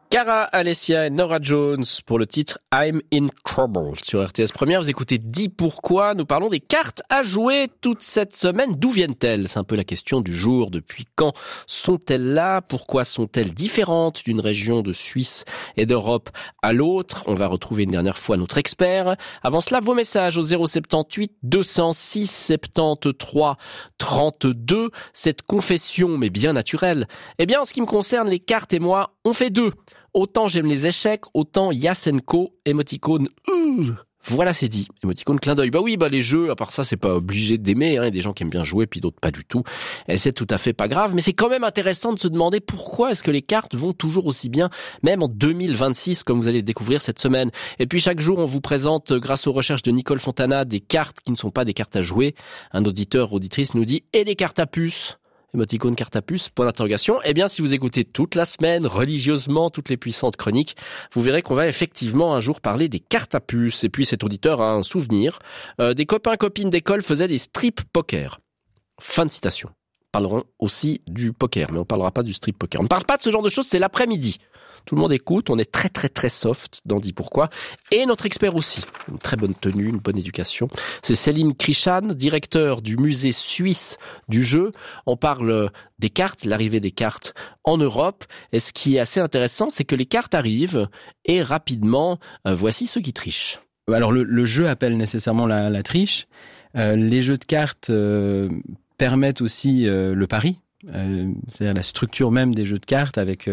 Cara Alessia et Norah Jones pour le titre I'm in Trouble. Sur RTS Première, vous écoutez Dis pourquoi. Nous parlons des cartes à jouer toute cette semaine. D'où viennent-elles? C'est un peu la question du jour. Depuis quand sont-elles là? Pourquoi sont-elles différentes d'une région de Suisse et d'Europe à l'autre? On va retrouver une dernière fois notre expert. Avant cela, vos messages au 078 206 73 32. Cette confession, mais bien naturelle. Eh bien, en ce qui me concerne, les cartes et moi, on fait deux. Autant j'aime les échecs, autant Yasenko, émoticône. Voilà, c'est dit. Émoticône, clin d'œil. Les jeux, à part ça, c'est pas obligé d'aimer. Il y a des gens qui aiment bien jouer, puis d'autres pas du tout. Et c'est tout à fait pas grave. Mais c'est quand même intéressant de se demander pourquoi est-ce que les cartes vont toujours aussi bien, même en 2026, comme vous allez le découvrir cette semaine. Et puis chaque jour, on vous présente, grâce aux recherches de Nicole Fontana, des cartes qui ne sont pas des cartes à jouer. Un auditeur, auditrice nous dit « Et les cartes à puce ?» Émoticône carte à puce, point d'interrogation. Eh bien, si vous écoutez toute la semaine, religieusement, toutes les puissantes chroniques, vous verrez qu'on va effectivement un jour parler des cartes à puce. Et puis cet auditeur a un souvenir. Des copains-copines d'école faisaient des strip poker. Fin de citation. Parlerons aussi du poker, mais on parlera pas du strip poker. On ne parle pas de ce genre de choses, c'est l'après-midi. Tout le monde écoute, on est très très très soft dans Dis pourquoi. Et notre expert aussi, une très bonne tenue, une bonne éducation. C'est Selim Krishan, directeur du musée suisse du jeu. On parle des cartes, l'arrivée des cartes en Europe. Et ce qui est assez intéressant, c'est que les cartes arrivent et rapidement, voici ceux qui trichent. Alors le jeu appelle nécessairement la triche. Les jeux de cartes permettent aussi le pari. C'est-à-dire la structure même des jeux de cartes avec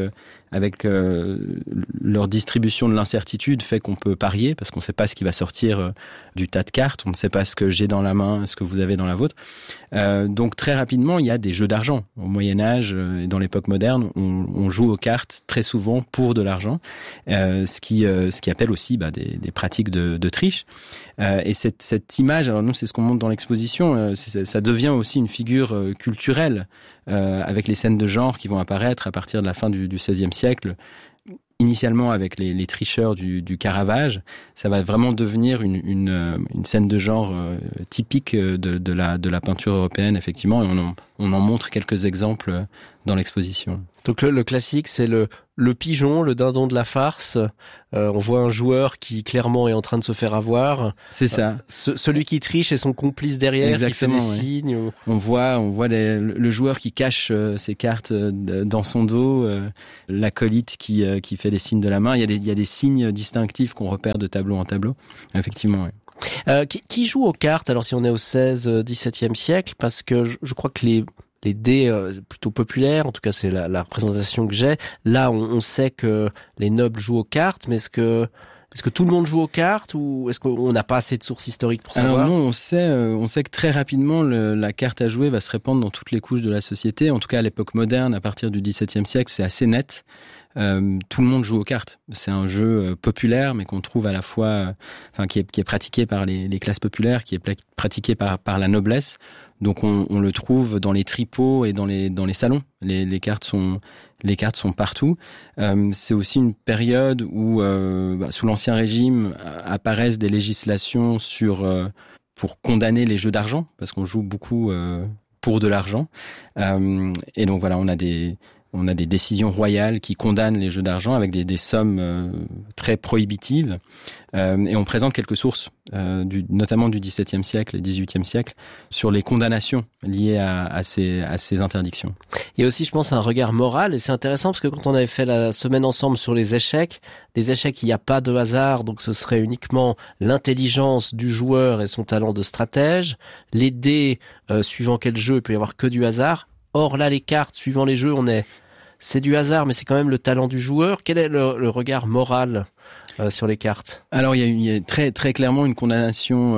leur distribution de l'incertitude fait qu'on peut parier parce qu'on ne sait pas ce qui va sortir du tas de cartes, on ne sait pas ce que j'ai dans la main, ce que vous avez dans la vôtre. Donc très rapidement, il y a des jeux d'argent. Au Moyen-Âge et dans l'époque moderne, on joue aux cartes très souvent pour de l'argent, ce qui appelle aussi des pratiques de triche. Et cette image, alors nous c'est ce qu'on montre dans l'exposition, ça devient aussi une figure culturelle avec les scènes de genre qui vont apparaître à partir de la fin du XVIe siècle. Initialement avec les tricheurs du Caravage, ça va vraiment devenir une scène de genre typique de la peinture européenne, effectivement, et on en montre quelques exemples dans l'exposition. Donc le classique, c'est le pigeon, le dindon de la farce. On voit un joueur qui clairement est en train de se faire avoir. C'est ça. Celui qui triche et son complice derrière. Exactement, qui fait des signes. On voit le joueur qui cache ses cartes dans son dos, l'acolyte qui fait des signes de la main. Il y a des signes distinctifs qu'on repère de tableau en tableau. Effectivement, oui. Qui joue aux cartes, alors si on est au 16-17e siècle, parce que je crois que les dés plutôt populaires, en tout cas c'est la représentation que j'ai. Là, on sait que les nobles jouent aux cartes, mais est-ce que tout le monde joue aux cartes ou est-ce qu'on n'a pas assez de sources historiques pour savoir? Alors non, on sait que très rapidement la carte à jouer va se répandre dans toutes les couches de la société. En tout cas, à l'époque moderne, à partir du XVIIe siècle, c'est assez net. Tout le monde joue aux cartes. C'est un jeu populaire, mais qu'on trouve à la fois, qui est pratiqué par les classes populaires, qui est pratiqué par la noblesse. Donc on le trouve dans les tripots et dans les salons. Les cartes sont partout. C'est aussi une période où, sous l'Ancien Régime, apparaissent des législations pour condamner les jeux d'argent, parce qu'on joue beaucoup pour de l'argent. Et donc voilà, on a des décisions royales qui condamnent les jeux d'argent avec des sommes très prohibitives. Et on présente quelques sources, notamment du XVIIe siècle et XVIIIe siècle, sur les condamnations liées à ces interdictions. Il y a aussi, je pense, un regard moral, et c'est intéressant parce que quand on avait fait la semaine ensemble sur les échecs, il n'y a pas de hasard, donc ce serait uniquement l'intelligence du joueur et son talent de stratège. Les dés, suivant quel jeu, il peut y avoir que du hasard. Or là, les cartes, suivant les jeux, c'est du hasard, mais c'est quand même le talent du joueur. Quel est le regard moral sur les cartes? Alors, il y a très très clairement une condamnation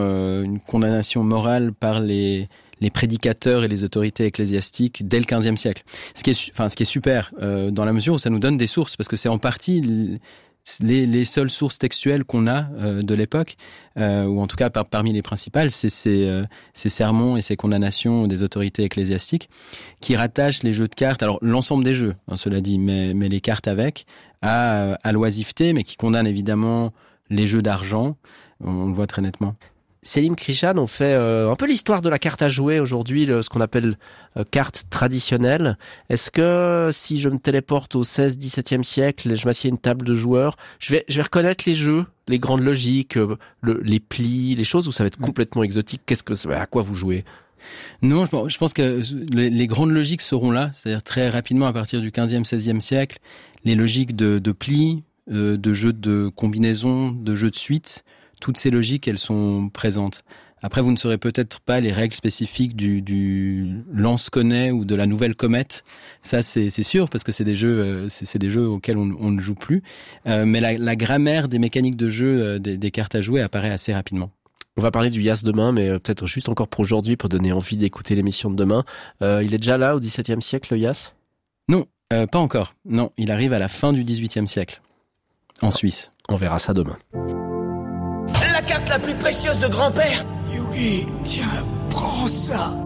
morale par les prédicateurs et les autorités ecclésiastiques dès le XVe siècle. Ce qui est super dans la mesure où ça nous donne des sources, parce que c'est en partie les seules sources textuelles qu'on a de l'époque, ou en tout cas parmi les principales, c'est ces sermons et ces condamnations des autorités ecclésiastiques qui rattachent les jeux de cartes, alors l'ensemble des jeux, cela dit, mais les cartes avec, à l'oisiveté, mais qui condamnent évidemment les jeux d'argent, on le voit très nettement. Selim Krishan, on fait un peu l'histoire de la carte à jouer aujourd'hui, ce qu'on appelle carte traditionnelle. Est-ce que si je me téléporte au 16-17e siècle et je m'assieds à une table de joueurs, je vais reconnaître les jeux, les grandes logiques, les plis, les choses où ça va être complètement exotique? À quoi vous jouez? Non, je pense que les grandes logiques seront là, c'est-à-dire très rapidement à partir du 15e, 16e siècle, les logiques de plis, de jeux de combinaison, de jeux de suite, toutes ces logiques, elles sont présentes. Après, vous ne saurez peut-être pas les règles spécifiques du lance-connaît ou de la nouvelle comète. Ça, c'est sûr, parce que c'est des jeux auxquels on ne joue plus. Mais la grammaire des mécaniques de jeu des cartes à jouer apparaît assez rapidement. On va parler du Yas demain, mais peut-être juste encore pour aujourd'hui, pour donner envie d'écouter l'émission de demain. Il est déjà là au XVIIe siècle, le Yas? Non, pas encore. Non, il arrive à la fin du XVIIIe siècle, en Suisse. On verra ça demain. La carte la plus précieuse de grand-père. Yugi, tiens, prends ça.